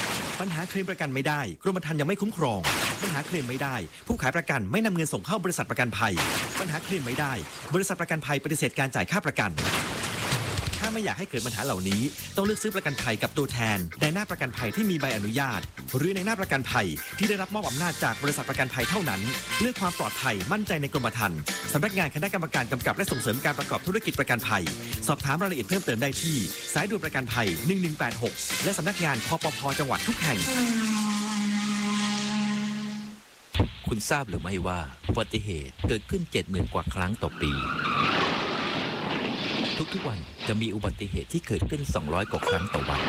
ปัญหาเคลมประกันไม่ได้กรมธรรม์ยังไม่คุ้มครองปัญหาเคลมไม่ได้ผู้ขายประกันไม่นำเงินส่งเข้าบริษัทประกันภัยปัญหาเคลมไม่ได้บริษัทประกันภัยปฏิเสธการจ่ายค่าประกันถ้าไม่อยากให้เกิดปัญหาเหล่านี้ต้องเลือกซื้อประกันภัยกับตัวแทนในหน้าประกันภัยที่มีใบอนุญาตหรือในหน้าประกันภัยที่ได้รับมอบอำนาจจากบริษัทประกันภัยเท่านั้นเลือกความปลอดภัยมั่นใจในกรมธรรม์สำนักงานคณะกรรมการกำกับและส่งเสริมการประกอบธุรกิจประกันภัยสอบถามรายละเอียดเพิ่มเติมได้ที่สายด่วนประกันภัย1186และสำนักงานคปภ.จังหวัดทุกแห่งคุณทราบหรือไม่ว่าอุบัติเหตุเกิดขึ้น 70,000 กว่าครั้งต่อปีทุกๆวันจะมีอุบัติเหตุที่เกิดขึ้น200 กว่าครั้งต่อวัน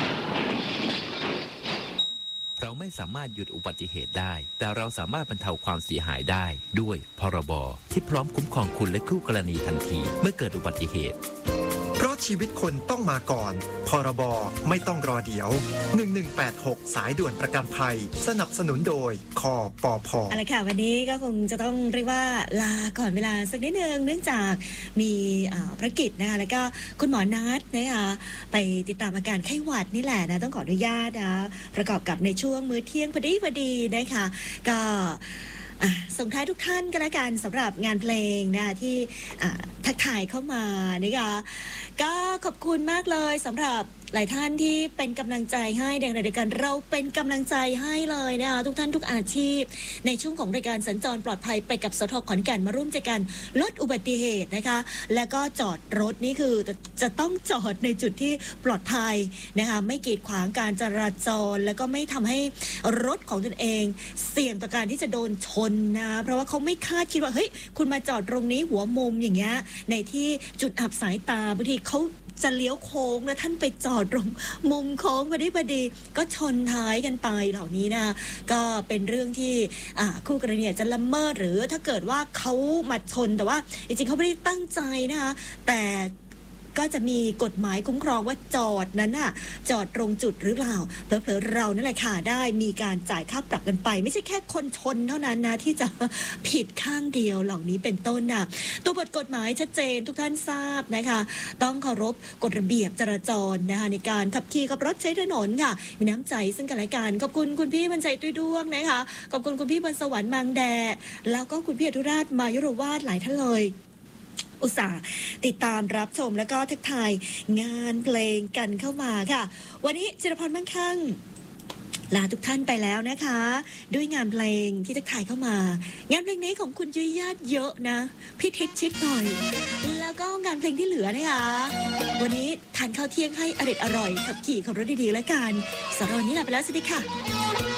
เราไม่สามารถหยุดอุบัติเหตุได้แต่เราสามารถบรรเทาความเสียหายได้ด้วยพรบที่พร้อมคุ้มครองคุณและคู่กรณีทันทีเมื่อเกิดอุบัติเหตุเพราะชีวิตคนต้องมาก่อนพรบไม่ต้องรอเดี๋ยว1186สายด่วนประกันภัยสนับสนุนโดยคปภ. เอาละค่ะวันนี้ก็คงจะต้องเรียกว่าลาก่อนเวลาสักนิดนึงเนื่องจากมีภารกิจนะคะแล้วก็คุณหมอนัดนะคะไปติดตามอาการไข้หวัดนี่แหละนะต้องขออนุญาตนะประกอบกับในช่วงมื้อเที่ยงพอดีนะคะก็ส่งท้ายทุกท่านกันละกันสำหรับงานเพลงนะที่ทักทายเข้ามานะคะก็ขอบคุณมากเลยสำหรับหลายท่านที่เป็นกำลังใจให้ในรายการเราเป็นกำลังใจให้เลยนะคะทุกท่านทุกอาชีพในช่วงของรายการสัญจรปลอดภัยไปกับสท.ขอนแก่นมาร่วมใจกันลดอุบัติเหตุนะคะแล้วก็จอดรถนี่คือจะต้องจอดในจุดที่ปลอดภัยนะคะไม่กีดขวางการจราจรแล้วก็ไม่ทำให้รถของตนเองเสี่ยงต่อการที่จะโดนชนนะเพราะว่าเขาไม่คาดคิดว่าเฮ้ยคุณมาจอดตรงนี้หัวมุมอย่างเงี้ยในที่จุดอับสายตาบางทีเขาจะเลี้ยวโค้งแล้วท่านไปจอดตรงมุมโค้งพอดีก็ชนท้ายกันไปเหล่านี้นะก็เป็นเรื่องที่คู่กรณีจะละเมิดหรือถ้าเกิดว่าเขามาชนแต่ว่าจริงๆเขาไม่ได้ตั้งใจนะคะแต่ก็จะมีกฎหมายคุ้มครองว่าจอดนั้นน่ะจอดตรงจุดหรือเปล่าเผลอๆเรานั่นแหละค่ะได้มีการจ่ายค่าปรับกันไปไม่ใช่แค่คนชนเท่านั้นนะที่จะผิดข้างเดียวเหล่านี้เป็นต้นนะตัวบทกฎหมายชัดเจนทุกท่านทราบนะคะต้องเคารพกฎระเบียบจราจรนะคะในการขับขี่ขับรถใช้ถนนค่ะมีน้ำใจซึ่งกันและกันขอบคุณคุณพี่บรรจัยตุ้ยด้วงนะคะขอบคุณคุณพี่บรรสวรรค์มังแดแล้วก็คุณพี่อนุราชมายุรวาทหลายท่านเลยอุตส่าห์ติดตามรับชมแล้วก็ทักทายงานเพลงกันเข้ามาค่ะวันนี้จิรพรมั่งคั่งลาทุกท่านไปแล้วนะคะด้วยงานเพลงที่ทักทายเข้ามางานเพลงนี้ของคุณยุ้ยญาติเยอะนะพี่ทิศชิดหน่อยแล้วก็งานเพลงที่เหลือนะคะวันนี้ทานข้าวเที่ยงให้อร่อยขับขี่ขับรถดีๆแล้วกันสำหรับวันนี้ลาไปแล้วสวัสดีค่ะ